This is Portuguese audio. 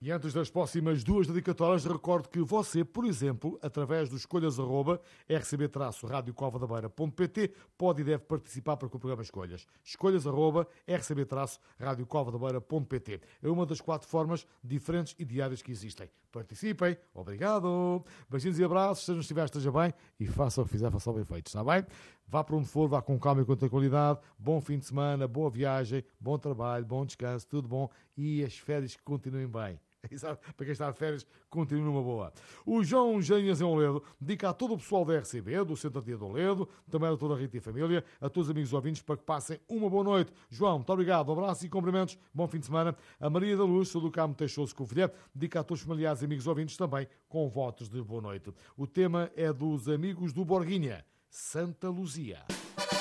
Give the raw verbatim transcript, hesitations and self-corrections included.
E antes das próximas duas dedicatórias, recordo que você, por exemplo, através do escolhas arroba r c b rádio cova da beira ponto p t, pode e deve participar para que o programa Escolhas. Escolhas arroba r c b rádio cova da beira ponto p t. É uma das quatro formas diferentes e diárias que existem. Participem. Obrigado. Beijinhos e abraços. Se não estiver, esteja bem e faça o que fizer, faça o bem feito. Está bem? Vá para onde for, vá com calma e com tranquilidade. Bom fim de semana, boa viagem, bom trabalho, bom descanso, tudo bom. E as férias que continuem bem. Exato. Para quem está de férias, continue numa boa. O João Genhas em Oledo dedica a todo o pessoal da R C B, do Centro Dia de Oledo, também a toda a Rita e família, a todos os amigos ouvintes, para que passem uma boa noite. João, muito obrigado, um abraço e cumprimentos, bom fim de semana. A Maria da Luz, do Carmo Teixoso Covilhã, dedica a todos os familiares e amigos ouvintes também, com votos de boa noite. O tema é dos amigos do Borguinha, Santa Luzia.